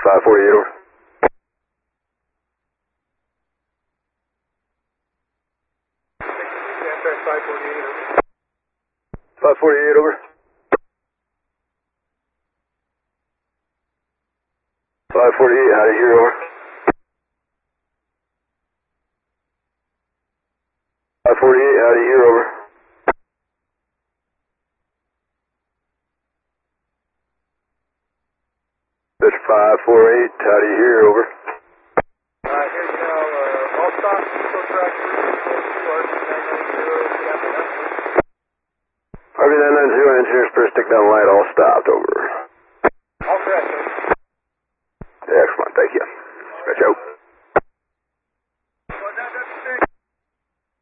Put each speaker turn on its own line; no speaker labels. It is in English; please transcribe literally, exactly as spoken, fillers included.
five forty-eight, over. five forty-eight, over. five forty-eight, how do you hear, over? five forty-eight, how do you hear, over? That's five forty-eight, how do you hear, over?
Uh, here's now, uh, all stop, eco track
R V nine nine zero, engineers, press stick down light, all stopped, over.
all correct, sir.
Excellent, thank you. Scratch out.